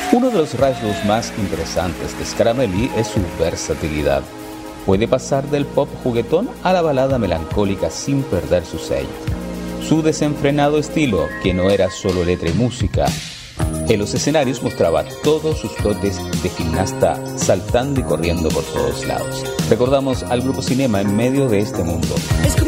Uno de los rasgos más interesantes de Scarabelli es su versatilidad. Puede pasar del pop juguetón a la balada melancólica sin perder su sello. Su desenfrenado estilo, que no era solo letra y música, en los escenarios mostraba todos sus dotes de gimnasta saltando y corriendo por todos lados. Recordamos al Grupo Cinema en medio de este mundo.